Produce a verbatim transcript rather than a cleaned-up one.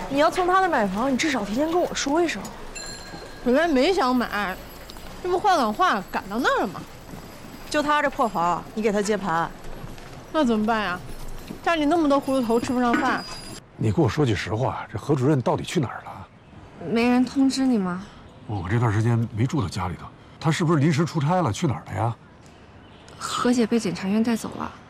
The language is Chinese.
你要从他那买房，你至少提前跟我说一声。 本来没想买，这不换岗话赶到那儿了吗？ 就他这破房，你给他接盘， 那怎么办呀？家里那么多葫芦头吃不上饭。 你给我说句实话，这何主任到底去哪儿了？ 没人通知你吗？ 我这段时间没住到家里头，他是不是临时出差了？去哪儿了呀？ 何姐被检察院带走了。